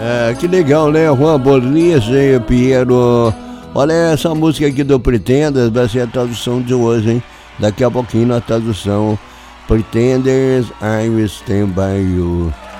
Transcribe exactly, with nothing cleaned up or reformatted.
É, que legal, né? Juan Bolis e Piero. Olha essa música aqui do Pretenders, vai ser a tradução de hoje, hein? Daqui a pouquinho na tradução. Pretenders, I will stand by you.